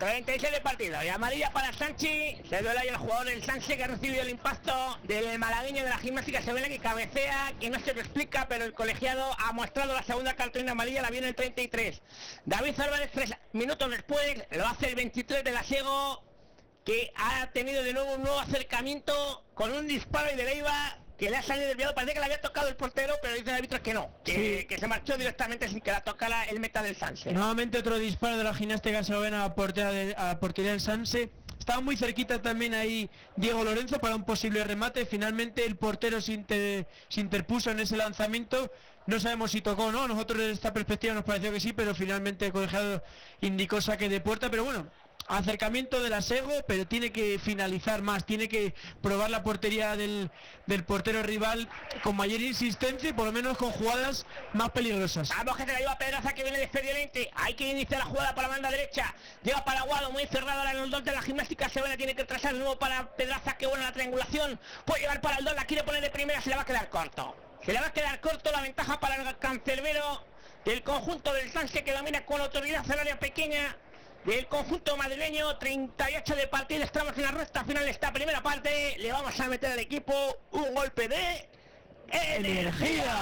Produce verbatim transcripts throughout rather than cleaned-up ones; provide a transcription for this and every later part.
treinta y seis de partido y amarilla para Sanchi. Se duele ahí el jugador del Sanse, que ha recibido el impacto del malagueño de la Gimnástica Sevilla, que cabecea, que no se lo explica, pero el colegiado ha mostrado la segunda cartulina amarilla, la viene el treinta y tres. David Álvarez, tres minutos después, lo hace el veintitrés de la Sego, que ha tenido de nuevo un nuevo acercamiento con un disparo y de Leiva que le ha salido desviado. Parece que le había tocado el portero, pero dice el árbitro que no, que, sí. que se marchó directamente sin que la tocara el meta del Sanse. Nuevamente otro disparo de la Gimnástica Segoviana a la portería, de, a la portería del Sanse. Estaba muy cerquita también ahí Diego Lorenzo para un posible remate. Finalmente el portero se, inter, se interpuso en ese lanzamiento. No sabemos si tocó o no. Nosotros desde esta perspectiva nos pareció que sí, pero finalmente el colegiado indicó saque de puerta. Pero bueno, acercamiento de la Sego, pero tiene que finalizar más, tiene que probar la portería del, del portero rival con mayor insistencia y por lo menos con jugadas más peligrosas. Vamos, que se la lleva Pedraza, que viene despediente. Hay que iniciar la jugada para la banda derecha. Llega para Aguado, muy cerrado ahora en los dos de la Gimnástica Sevilla. Tiene que trazar de nuevo para Pedraza, que buena la triangulación. Puede llegar para el dos, la quiere poner de primera, se le va a quedar corto. Se le va a quedar corto, la ventaja para el cancerbero del conjunto del Sanse, que domina con autoridad el área pequeña del conjunto madrileño. Treinta y ocho de partido, estamos en la recta final de esta primera parte. Le vamos a meter al equipo un golpe de energía.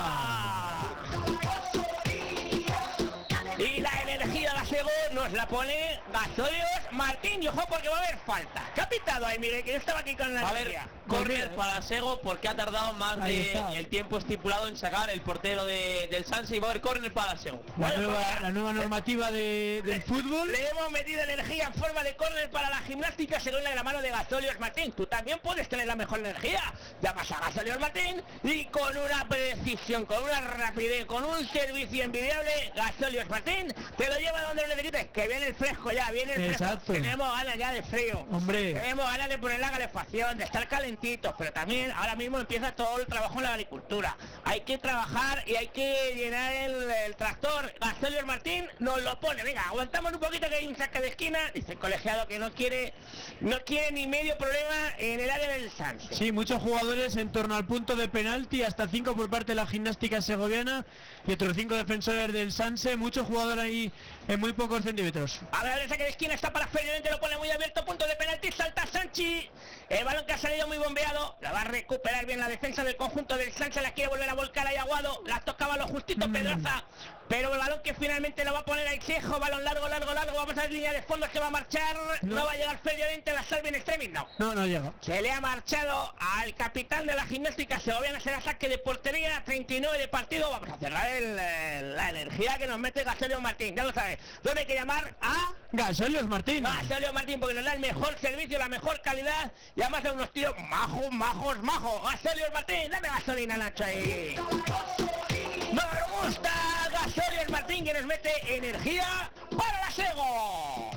Y la energía de la Sego nos la pone Gasolios Martín. Y ojo, porque va a haber falta. ¿Qué ha pitado ahí, Miguel? Que yo estaba aquí con la a energía. Ver, córner para Sego, porque ha tardado más del tiempo estipulado en sacar el portero de, del Sanse, y va a haber córner para Sego. La, bueno, nueva, pues, la nueva normativa de, del le, fútbol. Le hemos metido energía en forma de córner para la Gimnástica Según de la mano de Gasolios Martín. Tú también puedes tener la mejor energía. Llamas a Gasolios Martín y con una precisión, con una rapidez, con un servicio envidiable, Gasolios Martín te lo lleva donde lo necesites. Que viene el fresco ya, viene el fresco. Exacto. Tenemos ganas ya de frío. Hombre. Tenemos ganas de poner la calefacción, de estar calentitos, pero también ahora mismo empieza todo el trabajo en la agricultura. Hay que trabajar y hay que llenar el, el tractor. Gasolios Martín nos lo pone. Venga, aguantamos un poquito, que hay un saque de esquina. Dice el colegiado que no quiere, no quiere ni medio problema en el área del Sanse. Sí, muchos jugadores en torno al punto de penalti, hasta cinco por parte de la Gimnástica Segoviana y otros cinco defensores del Sanse. Muchos jugadores ahí en muy pocos centímetros. A ver, el saque de esquina está para Ferdinand, lo pone muy abierto, punto de penalti, salta Sanchi. El balón que ha salido muy bombeado, la va a recuperar bien la defensa del conjunto del Sanse, la quiere volver a volcar ahí Aguado, la tocaba lo justito mm. Pedraza, pero el balón que finalmente lo va a poner a Exejo, balón largo, largo, largo, vamos a ver línea de fondo, que va a marchar, no, no va a llegar Ferdinand, la salve en extremis, no. No, no llega. Se le ha marchado al capitán de la Gimnástica Segoviana, será saque de portería, treinta y nueve de partido. Vamos a cerrar el, el, la energía que nos mete Gasolios Martín, ya lo sabes. ¿Dónde hay que llamar? A Gasolios Martín. Gasolios Martín, porque nos da el mejor servicio, la mejor calidad, y además de unos tíos majos, majos, majos. Gasolios Martín, dame gasolina, Nacho, ahí. Nos gusta Gasolios Martín, que nos mete energía para la Sego.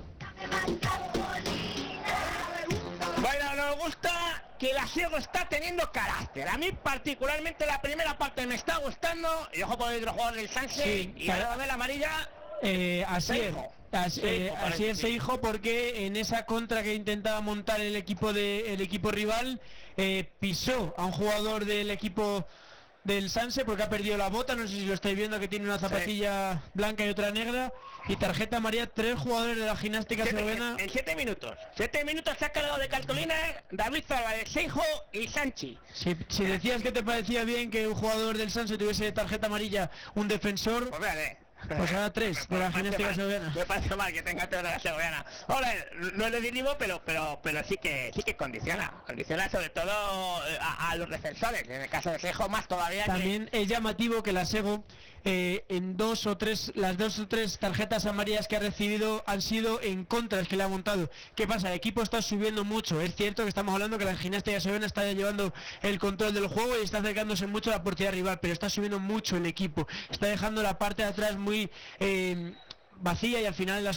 Bueno, nos gusta que la Sego está teniendo carácter. A mí particularmente la primera parte me está gustando. Y ojo por el otro jugador del Sanse, sí, y ahora de la amarilla. Eh, así es, así, eh, así es, hijo, porque en esa contra que intentaba montar el equipo de el equipo rival, eh, pisó a un jugador del equipo del Sanse porque ha perdido la bota. No sé si lo estáis viendo, que tiene una zapatilla sí. blanca y otra negra, y tarjeta amarilla. Tres jugadores de la Gimnástica Segoviana. En siete minutos siete minutos se ha cargado de cartulina David Álvarez, Seijo y Sanchi. Si, si decías que te parecía bien que un jugador del Sanse tuviese tarjeta amarilla, un defensor, pues vale. Pues ahora tres de la Gimnástica Segoviana. Me parece mal que tenga tres de la Segoviana. Ahora, no es decisivo, pero pero pero sí que sí que condiciona. Condiciona sobre todo a, a los defensores. En el caso de Seijo más todavía. También que... es llamativo que la Sego eh, en dos o tres, las dos o tres tarjetas amarillas que ha recibido han sido en contras que le ha montado. ¿Qué pasa? El equipo está subiendo mucho. Es cierto que estamos hablando que la Gimnástica Segoviana está llevando el control del juego y está acercándose mucho a la portería rival, pero está subiendo mucho el equipo. Está dejando la parte de atrás muy eh, vacía, y al final las